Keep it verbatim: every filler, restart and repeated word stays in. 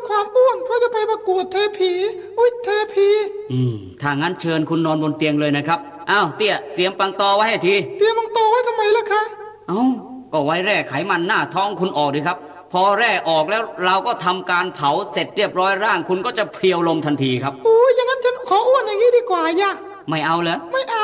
ความอ้วนเพราะจะไปประกวดเทพีอุ้ยเทพีอืมถ้างั้นเชิญคุณนอนบนเตียงเลยนะครับอ้าวเตี้ยเตรียมปังตอไว้ให้ทีเตรียมปังตอไว้ทำไมล่ะคะเอ้าก็ไว้แร่ไขมันหน้าท้องคุณออกดิครับพอแร่ออกแล้วเราก็ทำการเผาเสร็จเรียบร้อยร่างคุณก็จะเพรียวลมทันทีครับโอ้ยอย่างนั้นฉันขออ้วนอย่างนี้ดีกว่าย่ะไม่เอาเหรอไม่เอา